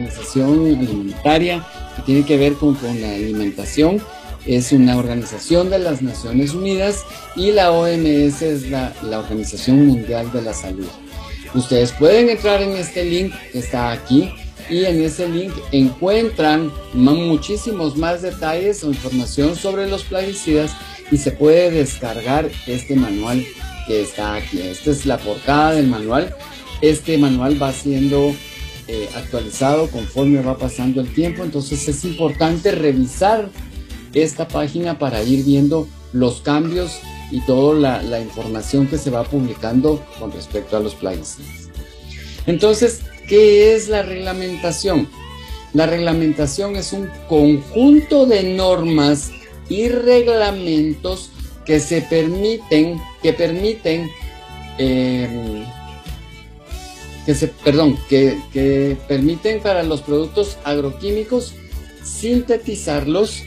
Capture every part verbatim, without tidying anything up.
organización alimentaria que tiene que ver con, con la alimentación. Es una organización de las Naciones Unidas y la O M S es la, la Organización Mundial de la Salud. Ustedes pueden entrar en este link que está aquí y en ese link encuentran muchísimos más detalles o información sobre los plaguicidas y se puede descargar este manual que está aquí. Esta es la portada del manual. Este manual va siendo eh, actualizado conforme va pasando el tiempo, entonces es importante revisar esta página para ir viendo los cambios y toda la, la información que se va publicando con respecto a los plaguicidas. Entonces, ¿qué es la reglamentación? La reglamentación es un conjunto de normas y reglamentos que se permiten, que permiten, eh, que se, perdón, que, que permiten para los productos agroquímicos sintetizarlos,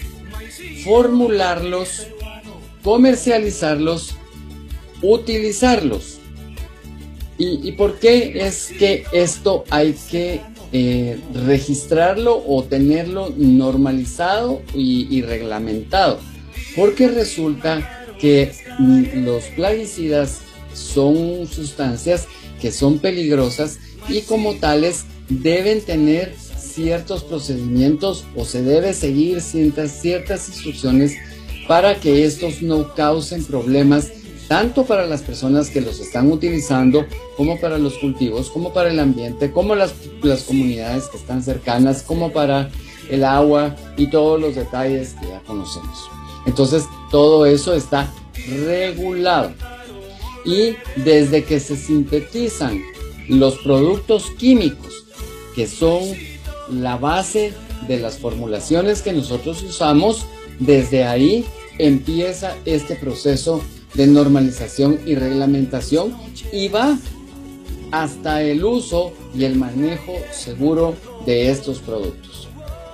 formularlos, comercializarlos, utilizarlos. ¿Y, y por qué es que esto hay que eh, registrarlo o tenerlo normalizado y, y reglamentado? Porque resulta que los plaguicidas son sustancias que son peligrosas y como tales deben tener ciertos procedimientos o se debe seguir ciertas, ciertas instrucciones para que estos no causen problemas tanto para las personas que los están utilizando como para los cultivos, como para el ambiente, como las, las comunidades que están cercanas, como para el agua y todos los detalles que ya conocemos. Entonces todo eso está regulado y desde que se sintetizan los productos químicos que son la base de las formulaciones que nosotros usamos, desde ahí empieza este proceso de normalización y reglamentación y va hasta el uso y el manejo seguro de estos productos.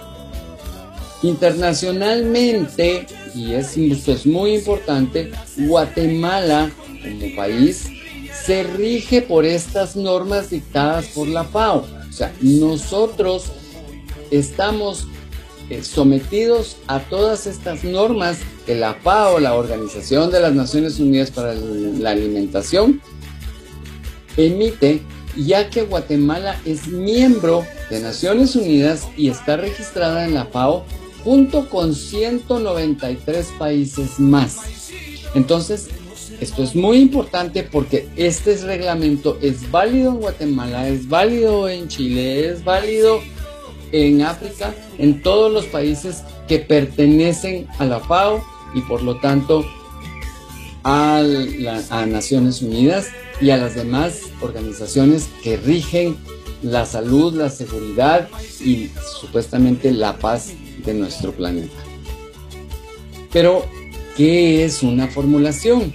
Internacionalmente, y es, esto es muy importante, Guatemala como país se rige por estas normas dictadas por la FAO. O sea, nosotros estamos eh, sometidos a todas estas normas que la FAO, la Organización de las Naciones Unidas para la Alimentación, emite, ya que Guatemala es miembro de Naciones Unidas y está registrada en la FAO junto con ciento noventa y tres países más. Entonces, esto es muy importante porque este reglamento es válido en Guatemala, es válido en Chile, es válido en África, en todos los países que pertenecen a la FAO y por lo tanto a, la, a Naciones Unidas y a las demás organizaciones que rigen la salud, la seguridad y supuestamente la paz de nuestro planeta. Pero, ¿qué es una formulación?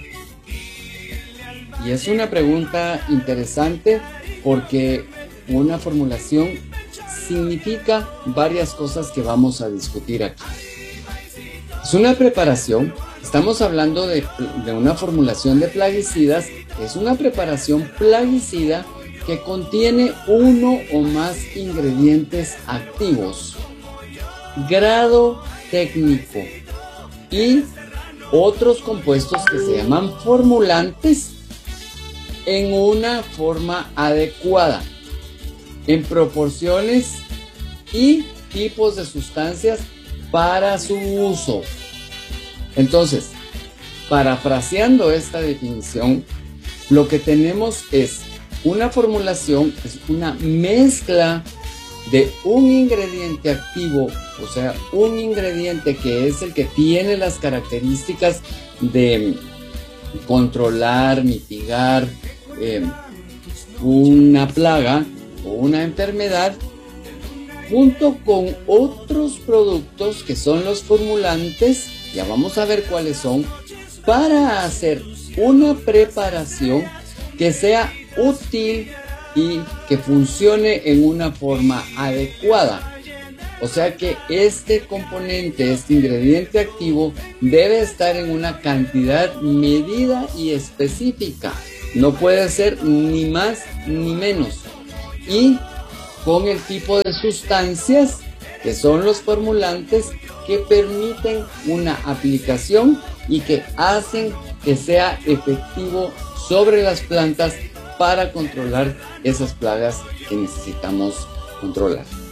Y es una pregunta interesante porque una formulación significa varias cosas que vamos a discutir aquí. Es una preparación, estamos hablando de, de una formulación de plaguicidas, es una preparación plaguicida que contiene uno o más ingredientes activos, grado técnico y otros compuestos que se llaman formulantes en una forma adecuada, en proporciones y tipos de sustancias para su uso. Entonces, parafraseando esta definición, lo que tenemos es una formulación, es una mezcla de un ingrediente activo, o sea, un ingrediente que es el que tiene las características de controlar, mitigar eh, una plaga o una enfermedad, junto con otros productos que son los formulantes, ya vamos a ver cuáles son, para hacer una preparación que sea útil y que funcione en una forma adecuada. O sea que este componente, este ingrediente activo debe estar en una cantidad medida y específica. No puede ser ni más ni menos. Y con el tipo de sustancias que son los formulantes que permiten una aplicación y que hacen que sea efectivo sobre las plantas para controlar esas plagas que necesitamos controlar.